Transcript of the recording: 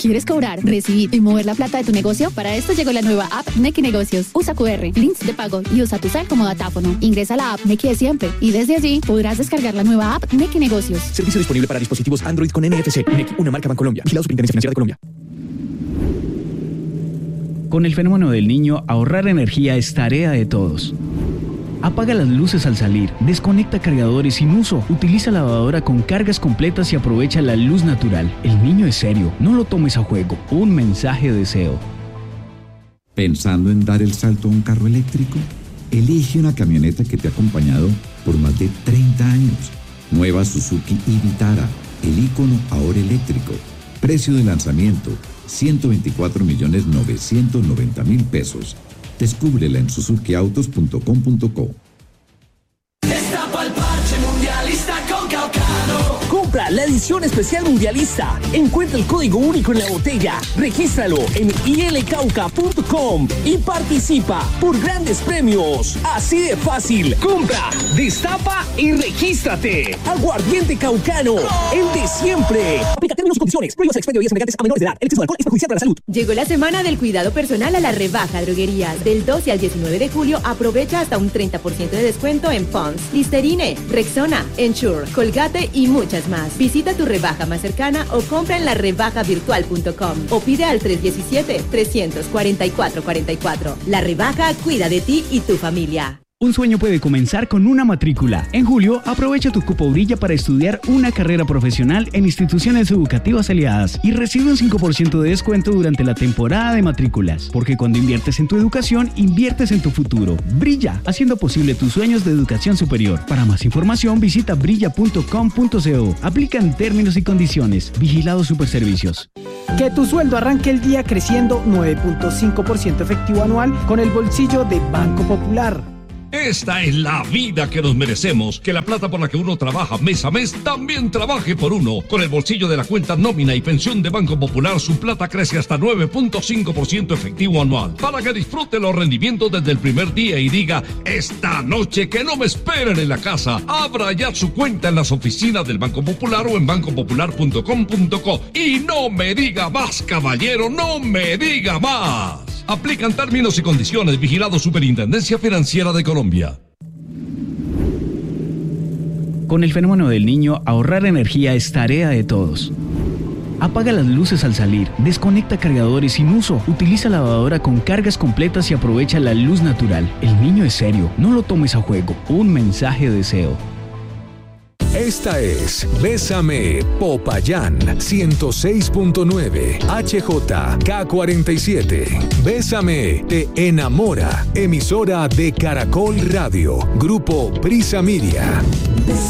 ¿Quieres cobrar, recibir y mover la plata de tu negocio? Para esto llegó la nueva app Nequi Negocios. Usa QR, links de pago y usa tu cel como datáfono. Ingresa a la app Nequi de siempre y desde allí podrás descargar la nueva app Nequi Negocios. Servicio disponible para dispositivos Android con NFC. Nequi, una marca Bancolombia. Vigilado Superintendencia Financiera de Colombia. Con el fenómeno del Niño, ahorrar energía es tarea de todos. Apaga las luces al salir, desconecta cargadores sin uso, utiliza lavadora con cargas completas y aprovecha la luz natural. El niño es serio, no lo tomes a juego. Un mensaje de deseo. ¿Pensando en dar el salto a un carro eléctrico? Elige una camioneta que te ha acompañado por más de 30 años. Nueva Suzuki Vitara, el ícono ahora eléctrico. Precio de lanzamiento, 124.990.000 pesos. Descúbrela en suzukiautos.com.co. Destapa el parche mundialista con Caucano. Compra la edición especial mundialista. Encuentra el código único en la botella. Regístralo en ilcauca.com y participa por grandes premios. Así de fácil. Compra, destapa y regístrate. Aguardiente Caucano, el de siempre. Aplica términos y condiciones. Prohíbas el expendio de bebidas embriagantes a menores de edad. El exceso de alcohol es perjudicial para la salud. Llegó la semana del cuidado personal a la rebaja droguerías. Del 12 al 19 de julio aprovecha hasta un 30% de descuento en Pond's, Listerine, Rexona, Ensure, Colgate y muchas más. Visita tu rebaja más cercana o compra en la rebajavirtual.com o pide al 317-344-44. La rebaja cuida de ti y tu familia. Un sueño puede comenzar con una matrícula. En julio, aprovecha tu cupo Brilla para estudiar una carrera profesional en instituciones educativas aliadas y recibe un 5% de descuento durante la temporada de matrículas. Porque cuando inviertes en tu educación, inviertes en tu futuro. Brilla, haciendo posible tus sueños de educación superior. Para más información, visita brilla.com.co. Aplican términos y condiciones. Vigilado Superservicios. Que tu sueldo arranque el día creciendo 9.5% efectivo anual con el bolsillo de Banco Popular. Esta es la vida que nos merecemos. Que la plata por la que uno trabaja mes a mes también trabaje por uno. Con el bolsillo de la cuenta nómina y pensión de Banco Popular, su plata crece hasta 9.5% efectivo anual. Para que disfrute los rendimientos desde el primer día y diga: esta noche que no me esperen en la casa. Abra ya su cuenta en las oficinas del Banco Popular o en bancopopular.com.co. Y no me diga más, caballero, no me diga más. Aplican términos y condiciones. Vigilado Superintendencia Financiera de Colombia. Con el fenómeno del Niño, ahorrar energía es tarea de todos. Apaga las luces al salir, desconecta cargadores sin uso, utiliza lavadora con cargas completas y aprovecha la luz natural. El niño es serio, no lo tomes a juego. Un mensaje de deseo. Esta es Bésame Popayán 106.9 HJK47. Bésame te enamora. Emisora de Caracol Radio. Grupo Prisa Media.